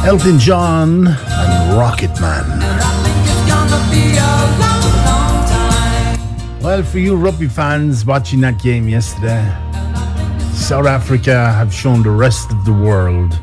Elton John and Rocket Man. Well, for you rugby fans watching that game yesterday, South Africa have shown the rest of the world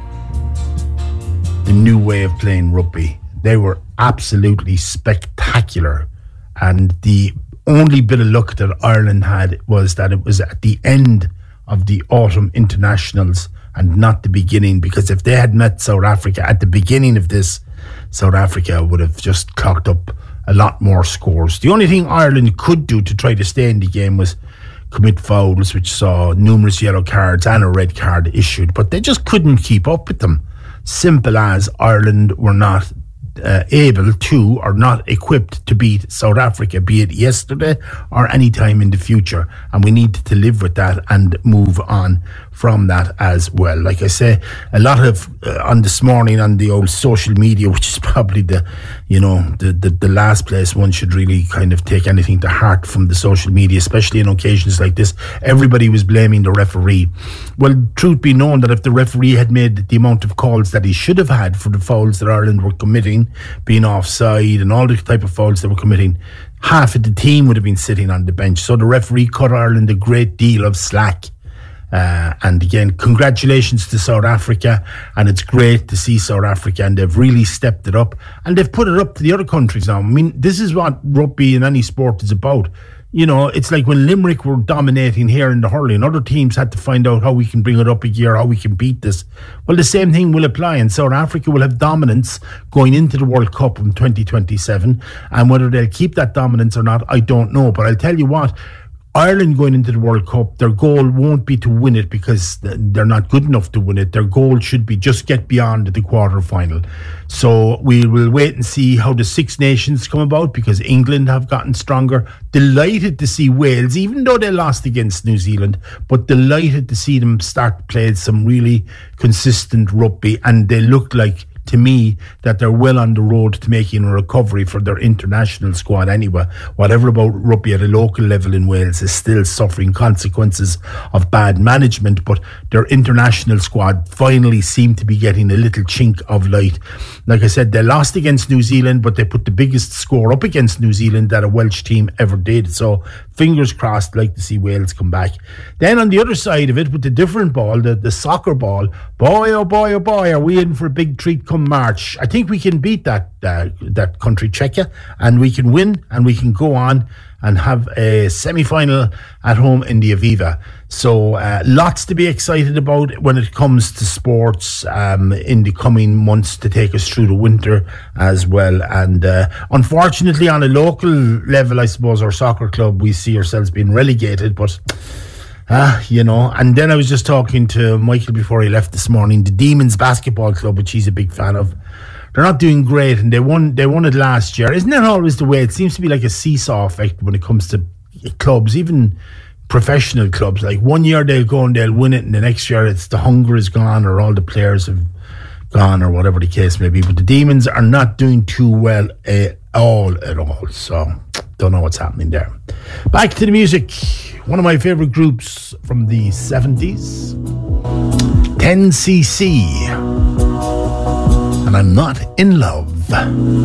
the new way of playing rugby. They were absolutely spectacular, and the only bit of luck that Ireland had was that it was at the end of the autumn internationals and not the beginning, because if they had met South Africa at the beginning of this, South Africa would have just clocked up a lot more scores. The only thing Ireland could do to try to stay in the game was commit fouls, which saw numerous yellow cards and a red card issued, but they just couldn't keep up with them. Simple as Ireland were not able to, or not equipped to beat South Africa, be it yesterday or any time in the future, and we need to live with that and move on from that as well. Like I say, a lot of on this morning on the old social media, which is probably the last place one should really kind of take anything to heart from the social media, especially in occasions like this. Everybody was blaming the referee. Well, truth be known, that if the referee had made the amount of calls that he should have had for the fouls that Ireland were committing, being offside and all the type of fouls they were committing, half of the team would have been sitting on the bench. So the referee cut Ireland a great deal of slack. And again, congratulations to South Africa, and it's great to see South Africa, and they've really stepped it up, and they've put it up to the other countries now. I mean, this is what rugby in any sport is about. You know, it's like when Limerick were dominating here in the hurling, other teams had to find out how we can bring it up a gear, how we can beat this. Well, the same thing will apply, and South Africa will have dominance going into the World Cup in 2027, and whether they'll keep that dominance or not, I don't know. But I'll tell you what, Ireland going into the World Cup, their goal won't be to win it because they're not good enough to win it. Their goal should be just get beyond the quarter-final. So we will wait and see how the Six Nations come about, because England have gotten stronger. Delighted to see Wales, even though they lost against New Zealand, but delighted to see them start playing some really consistent rugby, and they look like, to me, that they're well on the road to making a recovery for their international squad anyway. Whatever about rugby at a local level in Wales is still suffering consequences of bad management, but their international squad finally seem to be getting a little chink of light. Like I said, they lost against New Zealand, but they put the biggest score up against New Zealand that a Welsh team ever did. So fingers crossed, like to see Wales come back. Then on the other side of it, with the different ball, the soccer ball, boy, oh boy, oh boy, are we in for a big treat come March. I think we can beat that country, Czechia, and we can win, and we can go on and have a semi-final at home in the Aviva. So lots to be excited about when it comes to sports in the coming months to take us through the winter as well. And unfortunately, on a local level, I suppose our soccer club, we see ourselves being relegated, but and then I was just talking to Michael before he left this morning, the Demons Basketball Club, which he's a big fan of. They're not doing great, and they won it last year. Isn't that always the way? It seems to be like a seesaw effect when it comes to clubs, even professional clubs. Like one year they'll go and they'll win it, and the next year it's the hunger is gone, or all the players have gone, or whatever the case may be. But the Demons are not doing too well at all. So don't know what's happening there. Back to the music. One of my favourite groups from the 70s, 10cc, and I'm Not in Love.